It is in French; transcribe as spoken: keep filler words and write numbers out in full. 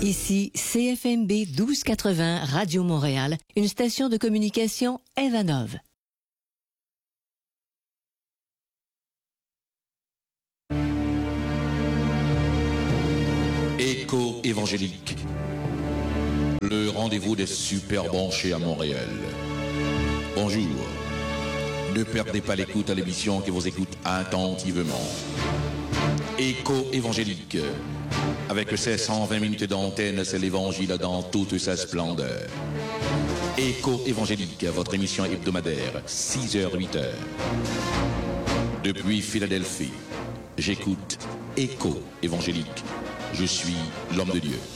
Ici C F M B douze quatre-vingts Radio Montréal, une station de communication Evanov. Écho évangélique, le rendez-vous des super branchés à Montréal. Bonjour, ne perdez pas l'écoute à l'émission qui vous écoute attentivement. Écho évangélique, avec ses cent vingt minutes d'antenne, c'est l'évangile dans toute sa splendeur. Écho évangélique, votre émission hebdomadaire, six heures huit heures. Depuis Philadelphie, j'écoute Écho évangélique. Je suis l'homme de Dieu.